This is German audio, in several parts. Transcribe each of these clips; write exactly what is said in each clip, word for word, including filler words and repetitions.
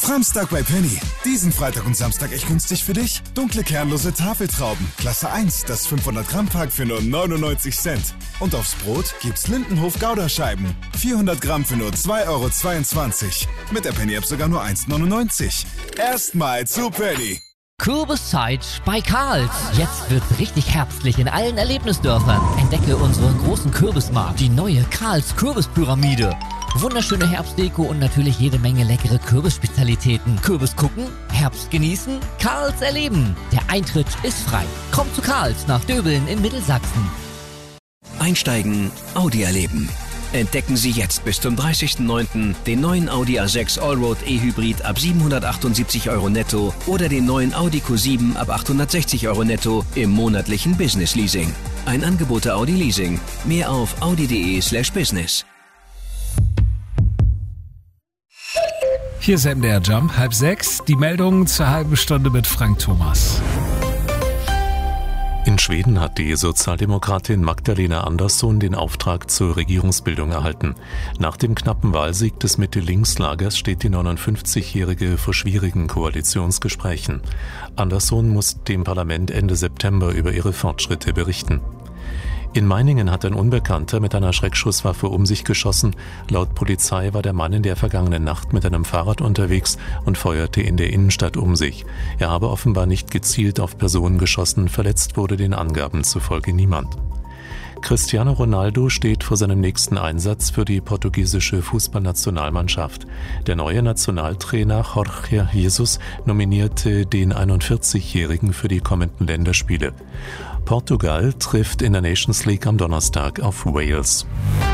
Samstag bei Penny. Diesen Freitag und Samstag echt günstig für dich. Dunkle kernlose Tafeltrauben. Klasse eins, das fünfhundert Gramm Pack für nur neunundneunzig Cent. Und aufs Brot gibt's Lindenhof Gouda-Scheiben. vierhundert Gramm für nur zwei Euro zweiundzwanzig. Mit der Penny-App sogar nur eins neunundneunzig. Erstmal zu Penny. Kürbiszeit bei Karls. Jetzt wird's richtig herbstlich in allen Erlebnisdörfern. Entdecke unseren großen Kürbismarkt, die neue Karls Kürbispyramide. Wunderschöne Herbstdeko und natürlich jede Menge leckere Kürbisspezialitäten. Kürbis gucken, Herbst genießen, Karls erleben. Der Eintritt ist frei. Kommt zu Karls nach Döbeln in Mittelsachsen. Einsteigen, Audi erleben. Entdecken Sie jetzt bis zum dreißigsten neunten den neuen Audi A sechs Allroad E-Hybrid ab siebenhundertachtundsiebzig Euro netto oder den neuen Audi Q sieben ab achthundertsechzig Euro netto im monatlichen Business Leasing. Ein Angebot der Audi Leasing. Mehr auf audi.de slash business. Hier ist M D R Jump, halb sechs. Die Meldungen zur halben Stunde mit Frank Thomas. In Schweden hat die Sozialdemokratin Magdalena Andersson den Auftrag zur Regierungsbildung erhalten. Nach dem knappen Wahlsieg des Mitte-Links-Lagers steht die neunundfünfzigjährige vor schwierigen Koalitionsgesprächen. Andersson muss dem Parlament Ende September über ihre Fortschritte berichten. In Meiningen hat ein Unbekannter mit einer Schreckschusswaffe um sich geschossen. Laut Polizei war der Mann in der vergangenen Nacht mit einem Fahrrad unterwegs und feuerte in der Innenstadt um sich. Er habe offenbar nicht gezielt auf Personen geschossen, verletzt wurde den Angaben zufolge niemand. Cristiano Ronaldo steht vor seinem nächsten Einsatz für die portugiesische Fußballnationalmannschaft. Der neue Nationaltrainer Jorge Jesus nominierte den einundvierzigjährigen für die kommenden Länderspiele. Portugal trifft in der Nations League am Donnerstag auf Wales.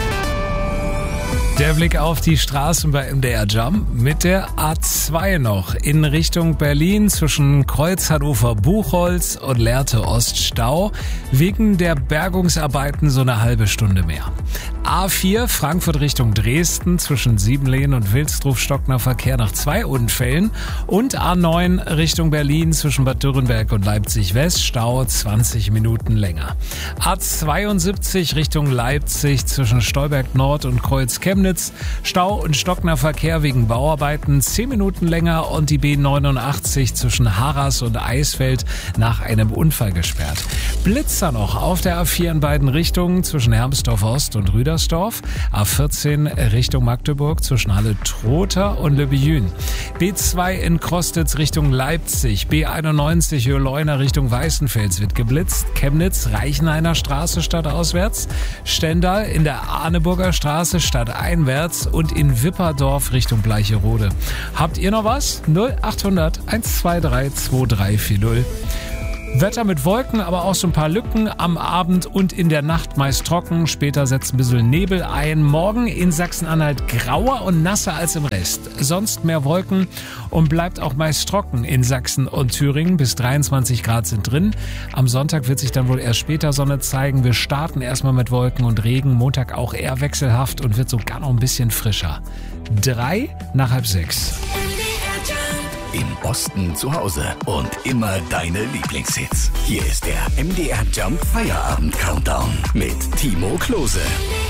Der Blick auf die Straßen bei M D R Jump mit der A zwei noch in Richtung Berlin zwischen Kreuz Hannover-Buchholz und Lehrte Ost Stau. Wegen der Bergungsarbeiten so eine halbe Stunde mehr. A vier Frankfurt Richtung Dresden zwischen Siebenlehen und Wilsdruf-Stockner Verkehr nach zwei Unfällen. Und A neun Richtung Berlin zwischen Bad Dürrenberg und Leipzig-West Stau zwanzig Minuten länger. A zweiundsiebzig Richtung Leipzig zwischen Stolberg Nord und Kreuz Chemnitz. Stau und Stockner Verkehr wegen Bauarbeiten zehn Minuten länger und die B neunundachtzig zwischen Harras und Eisfeld nach einem Unfall gesperrt. Blitzer noch auf der A vier in beiden Richtungen zwischen Hermsdorf Ost und Rüdersdorf. A vierzehn Richtung Magdeburg zwischen Halle-Trotha und Le Biyun. B zwei in Krostitz Richtung Leipzig. B einundneunzig Höhe-Leuna Richtung Weißenfels wird geblitzt. Chemnitz Reichenhainer Straße stadtauswärts. Stendal in der Arneburger Straße stadteinwärts und in Wipperdorf Richtung Bleicherode. Habt ihr noch was? null achthundert hundertzweiundzwanzig zweiunddreißig vierzig. Wetter mit Wolken, aber auch so ein paar Lücken am Abend und in der Nacht meist trocken. Später setzt ein bisschen Nebel ein. Morgen in Sachsen-Anhalt grauer und nasser als im Rest. Sonst mehr Wolken und bleibt auch meist trocken in Sachsen und Thüringen. Bis dreiundzwanzig Grad sind drin. Am Sonntag wird sich dann wohl erst später Sonne zeigen. Wir starten erstmal mit Wolken und Regen. Montag auch eher wechselhaft und wird sogar noch ein bisschen frischer. Drei nach halb sechs. Im Osten zu Hause und immer deine Lieblingshits. Hier ist der M D R Jump Feierabend Countdown mit Timo Klose.